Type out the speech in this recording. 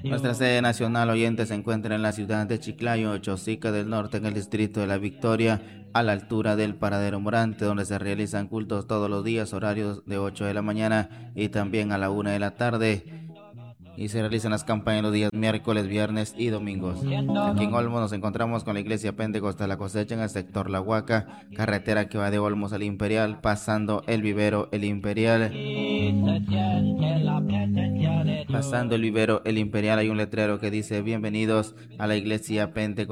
Nuestra sede nacional oyente se encuentra en la ciudad de Chiclayo, Chosica del Norte, en el distrito de La Victoria, a la altura del Paradero Morante, donde se realizan cultos todos los días, horarios de 8 de la mañana y también a la 1 de la tarde. Y se realizan las campañas los días miércoles, viernes y domingos. Aquí en Olmos nos encontramos con la iglesia Pentecostal La Cosecha en el sector La Huaca, carretera que va de Olmos al Imperial, pasando el vivero El Imperial. Pasando el vivero El Imperial hay un letrero que dice: bienvenidos a la iglesia Pentecostal.